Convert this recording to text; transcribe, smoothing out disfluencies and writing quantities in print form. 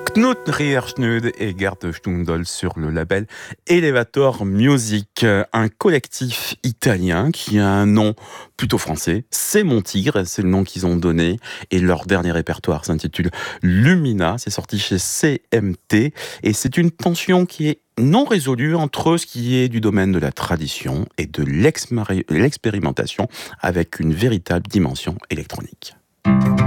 Knut Riersnud et Gerd Stundl sur le label Elevator Music, un collectif italien qui a un nom plutôt français. C'est Mon Tigre, c'est le nom qu'ils ont donné. Et leur dernier répertoire s'intitule Lumina. C'est sorti chez CMT. Et c'est une tension qui est non résolue entre ce qui est du domaine de la tradition et de l'expérimentation avec une véritable dimension électronique.